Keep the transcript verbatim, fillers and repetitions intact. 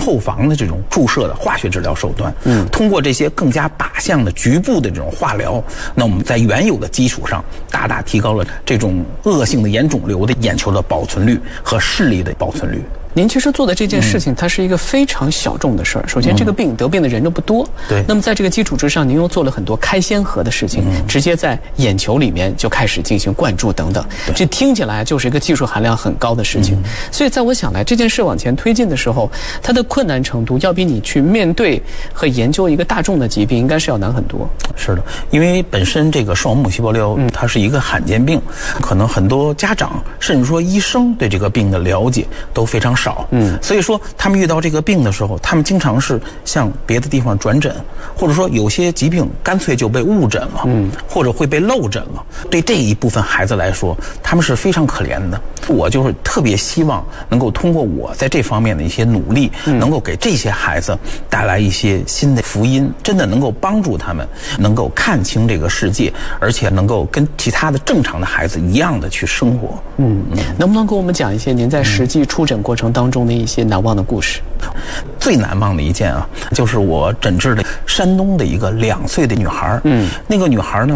后房的这种注射的化学治疗手段，嗯，通过这些更加靶向的局部的这种化疗，那我们在原有的基础上大大提高了这种恶性的眼肿瘤的眼球的保存率和视力的保存率。 您其实做的这件事情，它是一个非常小众的事儿。首先，这个病得病的人都不多， 对。 那么在这个基础之上，您又做了很多开先河的事情，直接在眼球里面就开始进行灌注等等。这听起来就是一个技术含量很高的事情。所以在我想来，这件事往前推进的时候，它的困难程度要比你去面对和研究一个大众的疾病，应该是要难很多。 是的，因为本身这个视网膜细胞瘤，它是一个罕见病，可能很多家长甚至说医生对这个病的了解都非常少。少，嗯，所以说他们遇到这个病的时候，他们经常是向别的地方转诊，或者说有些疾病干脆就被误诊了，嗯，或者会被漏诊了。对这一部分孩子来说，他们是非常可怜的。我就是特别希望能够通过我在这方面的一些努力，嗯、能够给这些孩子带来一些新的福音，真的能够帮助他们能够看清这个世界，而且能够跟其他的正常的孩子一样的去生活。 嗯，嗯能不能给我们讲一些您在实际出诊过程当中的一些难忘的故事？ 最难忘的一件啊，就是我诊治的山东的一个两岁的女孩，嗯，那个女孩呢。